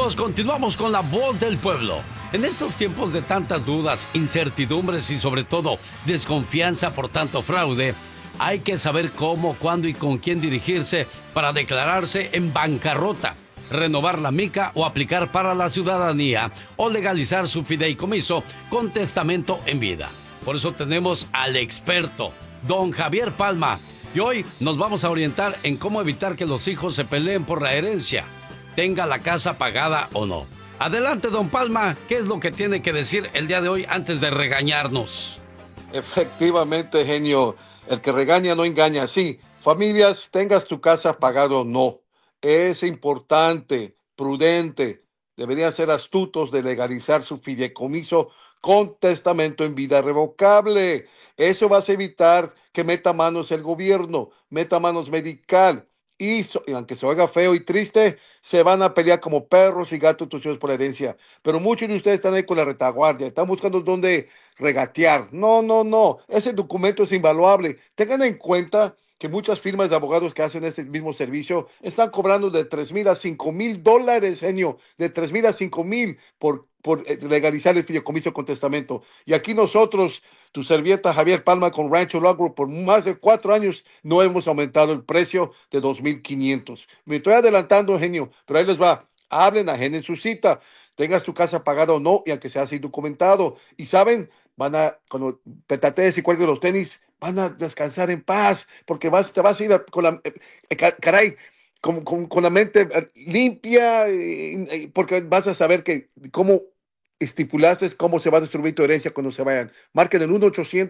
amigos, continuamos con La Voz del Pueblo. En estos tiempos de tantas dudas, incertidumbres y sobre todo desconfianza por tanto fraude, hay que saber cómo, cuándo y con quién dirigirse para declararse en bancarrota, renovar la mica o aplicar para la ciudadanía o legalizar su fideicomiso con testamento en vida. Por eso tenemos al experto, don Javier Palma, y hoy nos vamos a orientar en cómo evitar que los hijos se peleen por la herencia, tenga la casa pagada o no. Adelante, don Palma, ¿qué es lo que tiene que decir el día de hoy antes de regañarnos? Efectivamente, genio, el que regaña no engaña. Sí, familias, tengas tu casa pagada o no, es importante, prudente, deberían ser astutos de legalizar su fideicomiso con testamento en vida revocable. Eso va a evitar que meta manos el gobierno, meta manos medical. Y aunque se oiga feo y triste, se van a pelear como perros y gatos tus hijos por la herencia. Pero muchos de ustedes están ahí con la retaguardia, están buscando dónde regatear. No, no, no. Ese documento es invaluable. Tengan en cuenta que muchas firmas de abogados que hacen ese mismo servicio están cobrando de $3,000 a $5,000, genio, de $3,000 a $5,000 por legalizar el fideicomiso con testamento. Y aquí nosotros, tu servieta Javier Palma con Rancho Law Group, por más de 4 años no hemos aumentado el precio de 2,500. Me estoy adelantando, genio, pero ahí les va. Hablen, agenden su cita, tengas tu casa pagada o no, y aunque sea así documentado. Y saben, cuando petatees y cuelgues los tenis, van a descansar en paz, porque te vas a ir con la, caray, con la mente limpia, porque vas a saber cómo estipulaste cómo se va a distribuir tu herencia cuando se vayan. Marquen el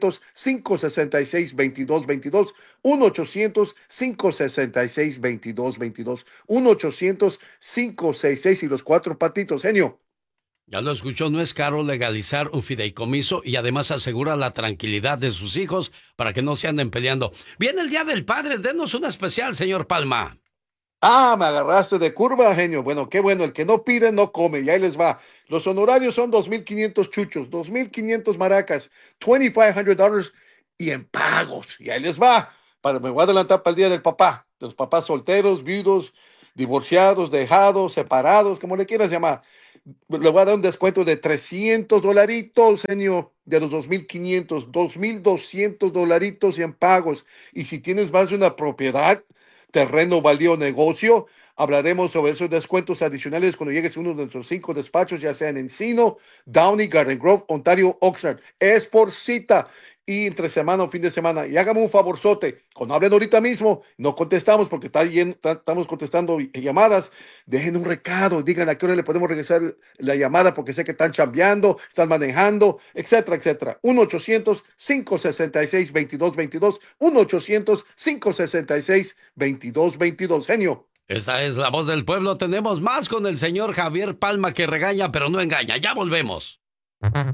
1-800-566-2222, 1-800-566-2222, 1-800-566 y los 4 patitos, genio. Ya lo escuchó, no es caro legalizar un fideicomiso y además asegura la tranquilidad de sus hijos para que no se anden peleando. Viene el Día del Padre, denos una especial, señor Palma. Ah, me agarraste de curva, genio. Bueno, qué bueno, el que no pide no come, y ahí les va. Los honorarios son 2,500 chuchos, 2,500 maracas, $2,500 y en pagos. Y ahí les va. Me voy a adelantar para el Día del Papá, de los papás solteros, viudos, divorciados, dejados, separados, como le quieras llamar. Le voy a dar un descuento de $300, genio, de los 2,500, $2,200 y en pagos. Y si tienes más de una propiedad, terreno, baldío, negocio, hablaremos sobre esos descuentos adicionales cuando llegues a uno de nuestros 5 despachos, ya sea en Encino, Downey, Garden Grove, Ontario, Oxnard. Es por cita y entre semana o fin de semana. Y hágame un favorzote, cuando hablen ahorita mismo, no contestamos porque estamos contestando llamadas. Dejen un recado, digan a qué hora le podemos regresar la llamada porque sé que están chambeando, están manejando, etcétera, etcétera. 1-800-566-2222, 1-800-566-2222. Genio. Esta es La Voz del Pueblo. Tenemos más con el señor Javier Palma, que regaña pero no engaña. Ya volvemos.